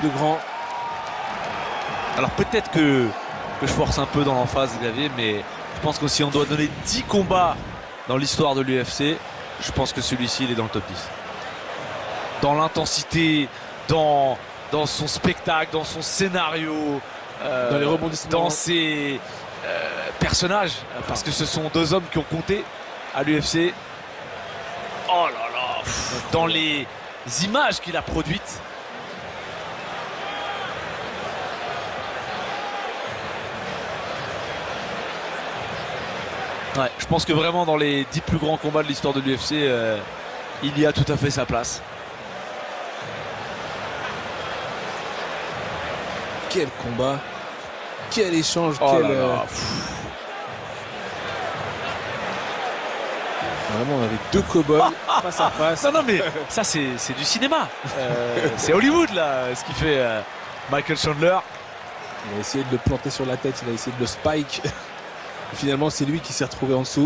de grand. Alors peut-être que je force un peu dans l'emphase, Xavier, mais je pense que si on doit donner 10 combats dans l'histoire de l'UFC, je pense que celui-ci il est dans le top 10. Dans l'intensité, dans son spectacle, dans son scénario, dans les rebondissements, dans ses personnages, parce que ce sont deux hommes qui ont compté à l'UFC. Oh là là, dans les images qu'il a produites. Ouais, je pense que vraiment dans les 10 plus grands combats de l'histoire de l'UFC, il y a tout à fait sa place. Quel combat, quel échange, oh quel... là là. Vraiment, on avait deux cow-boys face à face. Non mais ça c'est du cinéma. C'est Hollywood là, ce qui fait Michael Chandler. Il a essayé de le planter sur la tête, il a essayé de le spike. Et finalement, c'est lui qui s'est retrouvé en dessous.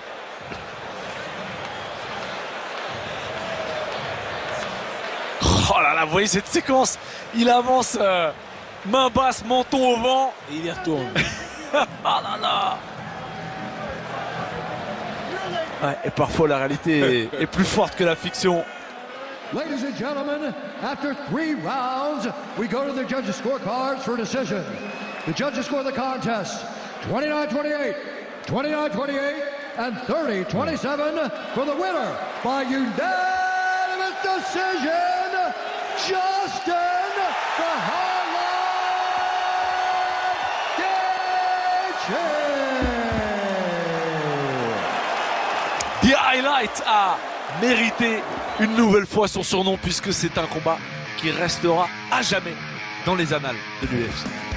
Oh là là, vous voyez cette séquence. Il avance, main basse, menton au vent. Et il y retourne. Oh là là. Ouais, et parfois la réalité est plus forte que la fiction. Ladies and gentlemen, after 3 rounds, we go to the judges' scorecards for decision. The judges score the contest 29-28, 29-28, and 30-27 for the winner by unanimous decision, Justin the Highlight Gaethje. The Highlight a mérité une nouvelle fois son surnom puisque c'est un combat qui restera à jamais dans les annales de l'UFC.